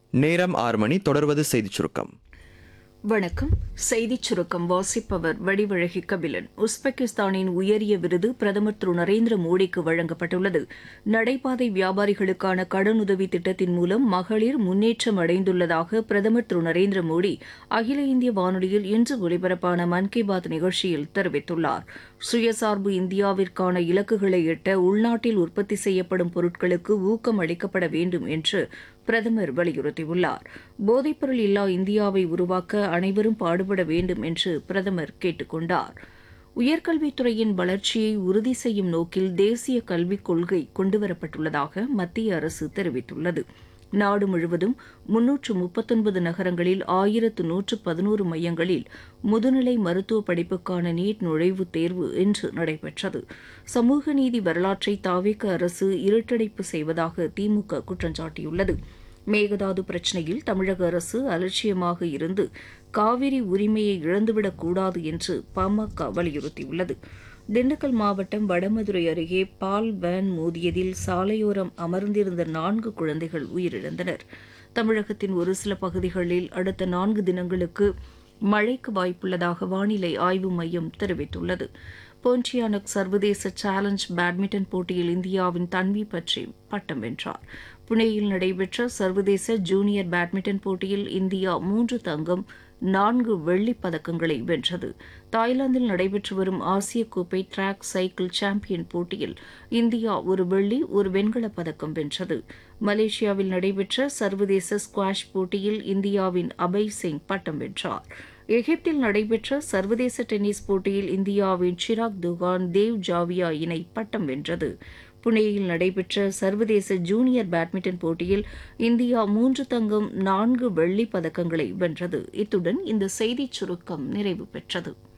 நேரம் 6 மணி. தொடர்வது செய்திச் சுருக்கம். வணக்கம். செய்திச் சுருக்கம் வாசிப்பவர் வடிவழகி கபிலன். உஸ்பெகிஸ்தானின் உயரிய விருது பிரதமர் திரு நரேந்திர மோடிக்கு வழங்கப்பட்டுள்ளது. நடைபாதை வியாபாரிகளுக்கான கடனுதவி திட்டத்தின் மூலம் மகளிர் முன்னேற்றம் அடைந்துள்ளதாக பிரதமர் திரு நரேந்திர மோடி அகில இந்திய வானொலியில் இன்று ஒலிபரப்பான மன் கி பாத் நிகழ்ச்சியில் தெரிவித்துள்ளார். சுயசார்பு இந்தியாவிற்கான இலக்குகளை எட்ட உள்நாட்டில் உற்பத்தி செய்யப்படும் பொருட்களுக்கு ஊக்கம் அளிக்கப்பட வேண்டும் என்று பிரதமர் வலியுறுத்தியுள்ளார். போதைப்பொருள் இல்லா இந்தியாவை உருவாக்க அனைவரும் பாடுபட வேண்டும் என்று பிரதமர் கேட்டுக் கொண்டார். உயர்கல்வித்துறையின் வளர்ச்சியை உறுதி செய்யும் நோக்கில் தேசிய கல்விக் கொள்கை கொண்டுவரப்பட்டுள்ளதாக மத்திய அரசு தெரிவித்துள்ளது. நாடு முழுவதும் 339 நகரங்களில் 1111 மையங்களில் முதுநிலை மருத்துவ படிப்புக்கான நீட் நுழைவுத் தேர்வு இன்று நடைபெற்றது. சமூக நீதி வரலாற்றை தாவேக அரசு இருட்டடைப்பு செய்வதாக திமுக குற்றம் சாட்டியுள்ளது. மேகதாது பிரச்சினையில் தமிழக அரசு அலட்சியமாக இருந்து காவிரி உரிமையை இழந்துவிடக் கூடாது என்று பாமக வலியுறுத்தியுள்ளது. திண்டுக்கல் மாவட்டம் வடமதுரை அருகே பால் வேன் மோதியதில் சாலையோரம் அமர்ந்திருந்த 4 குழந்தைகள் உயிரிழந்தனர். தமிழகத்தின் ஒரு சில பகுதிகளில் அடுத்த 4 தினங்களுக்கு மழைக்கு வாய்ப்புள்ளதாக வானிலை ஆய்வு மையம் தெரிவித்துள்ளது. போன்டியானக் சர்வதேச சேலஞ்ச் பேட்மிண்டன் போட்டியில் இந்தியாவின் தன்வி பற்றி பட்டம் வென்றார். புனேயில் நடைபெற்ற சர்வதேச ஜூனியர் பேட்மிண்டன் போட்டியில் இந்தியா 3 தங்கம் 4 வெள்ளிப் பதக்கங்களை வென்றது. தாய்லாந்தில் நடைபெற்று வரும் ஆசிய கோப்பை டிராக் சைக்கிள் சாம்பியன் போட்டியில் இந்தியா 1 வெள்ளி 1 வெண்கலப் பதக்கம் வென்றது. மலேசியாவில் நடைபெற்ற சர்வதேச ஸ்குவாஷ் போட்டியில் இந்தியாவின் அபய் சிங் பட்டம் வென்றார். எகிப்தில் நடைபெற்ற சர்வதேச டென்னிஸ் போட்டியில் இந்தியாவின் சிராக் துகான் தேவ் ஜாவியா இணை பட்டம் வென்றது. புனேயில் நடைபெற்ற சர்வதேச ஜூனியர் பேட்மிண்டன் போட்டியில் இந்தியா 3 தங்கம் 4 வெள்ளிப் பதக்கங்களை வென்றது. இத்துடன் இந்த செய்திச் சுருக்கம் நிறைவு பெற்றது.